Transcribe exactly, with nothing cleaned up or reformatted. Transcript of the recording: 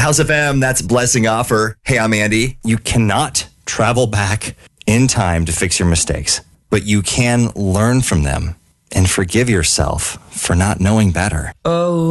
House F M, that's Blessing Offer. Hey, I'm Andy. You cannot travel back in time to fix your mistakes, but you can learn from them and forgive yourself for not knowing better. Oh.